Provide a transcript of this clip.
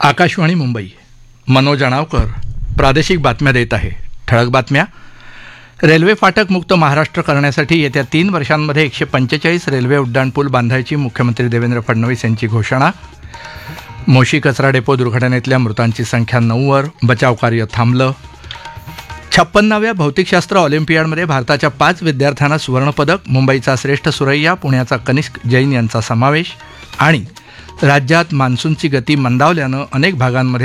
आकाशवाणी मुंबई. मनोज अणावकर प्रादेशिक बातम्या देत आहे. ठळक बातम्या. रेल्वे फाटक मुक्त महाराष्ट्र करण्यासाठी येत्या 3 वर्षांमध्ये 145 रेल्वे उड्डाणपूल बांधायची मुख्यमंत्री देवेंद्र फडणवीस यांची घोषणा. मोशी कचरा डेपो दुर्घटनेतल्या मृतांची संख्या 9 वर. बचावकार्य थांबलं. 56व्या भौतिकशास्त्र ऑलिम्पियाडमध्ये भारताच्या 5 विद्यार्थ्यांना सुवर्णपदक. मुंबईचा श्रेष्ठ सुरैया, पुण्याचा कनिष्क जैन यांचा समावेश. आणि राज्यात मान्सूनची गती मंदावल्यानं अनेक भागांमध्ये